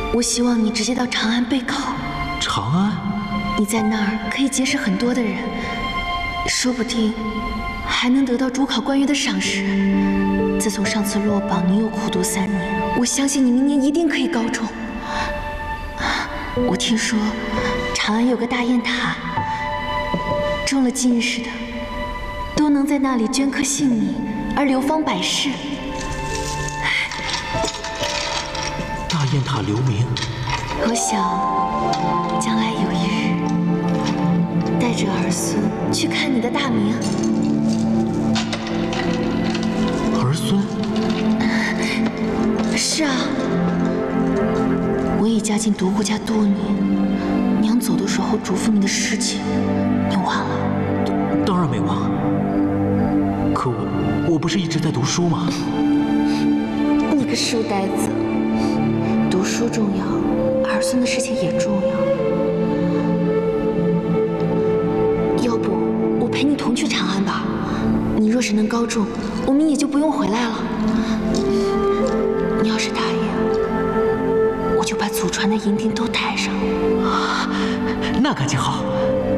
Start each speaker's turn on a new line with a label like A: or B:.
A: 我希望你直接到长安备考。
B: 长安？
A: 你在那儿可以结识很多的人，说不定还能得到主考官员的赏识。自从上次落榜，你又苦读3年，我相信你明年一定可以高中。我听说长安有个大雁塔，中了进士的都能在那里镌刻姓名，而流芳百世。
B: 大雁塔留名，
A: 我想将来有一日，带着儿孙去看你的大名。
B: 儿孙？
A: 是啊，我已嫁进独孤家多年，娘走的时候嘱咐你的事情，你忘了？
B: 当然没忘。可我不是一直在读书吗？
A: 你个书呆子，读书重要，儿孙的事情也重要。要不我陪你同去长安吧？你若是能高中，我们也就不用回来了。你要是答应，我就把祖传的银锭都带上。
B: 那赶紧好。